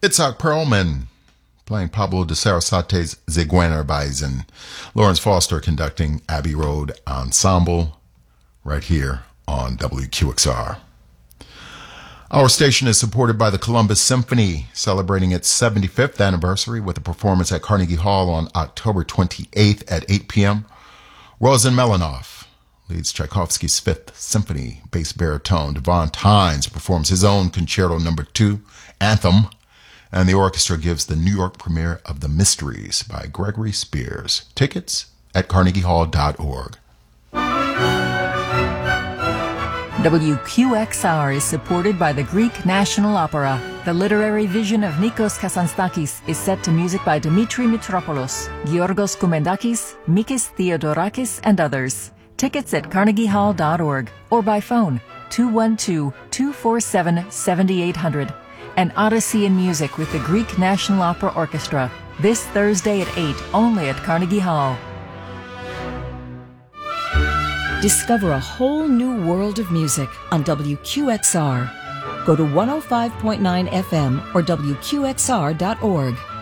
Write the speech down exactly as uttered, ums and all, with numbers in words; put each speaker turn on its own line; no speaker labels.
Itzhak Perlman playing Pablo de Sarasate's Zigeunerweisen. Lawrence Foster conducting Abbey Road Ensemble right here on W Q X R. Our station is supported by the Columbus Symphony, celebrating its seventy-fifth anniversary with a performance at Carnegie Hall on October twenty-eighth at eight p.m. Rosen Melanoff leads Tchaikovsky's Fifth Symphony, bass baritone. Devon Tynes performs his own Concerto Number Two, Anthem, and the orchestra gives the New York premiere of The Mysteries by Gregory Spears. Tickets at carnegie hall dot org.
W Q X R is supported by the Greek National Opera. The literary vision of Nikos Kazantzakis is set to music by Dimitri Mitropoulos, Georgos Koumendakis, Mikis Theodorakis, and others. Tickets at carnegie hall dot org or by phone two one two, two four seven, seven eight zero zero. An Odyssey in Music with the Greek National Opera Orchestra. This Thursday at eight, only at Carnegie Hall.
Discover a whole new world of music on W Q X R. Go to one oh five point nine F M or W Q X R dot org.